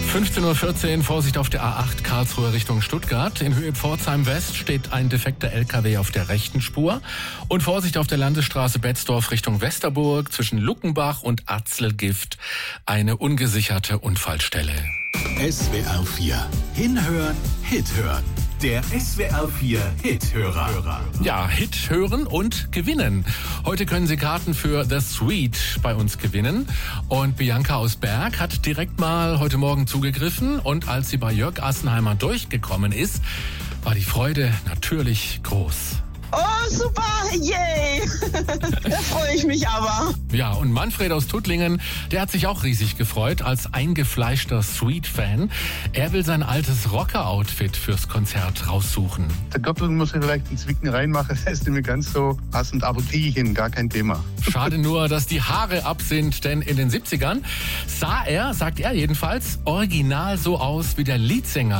15:14 Uhr, Vorsicht auf der A8 Karlsruhe Richtung Stuttgart. In Höhe Pforzheim West steht ein defekter LKW auf der rechten Spur. Und Vorsicht auf der Landesstraße Betzdorf Richtung Westerburg zwischen Luckenbach und Atzelgift eine ungesicherte Unfallstelle. SWR 4. Hinhören, Hit hören. Der SWR 4 Hit-Hörer. Ja, Hit hören und gewinnen. Heute können Sie Karten für The Suite bei uns gewinnen. Und Bianca aus Berg hat direkt mal heute Morgen zugegriffen. Und als sie bei Jörg Assenheimer durchgekommen ist, war die Freude natürlich groß. Oh, super, yay! Da freue ich mich aber. Ja, und Manfred aus Tuttlingen, der hat sich auch riesig gefreut als eingefleischter Sweet-Fan. Er will sein altes Rocker-Outfit fürs Konzert raussuchen. Der Gürtel muss ich vielleicht in Zwicken reinmachen, das ist nicht mehr ganz so passend, aber kriege ich hin, gar kein Thema. Schade nur, dass die Haare ab sind, denn in den 70ern sah er, sagt er jedenfalls, original so aus wie der Leadsänger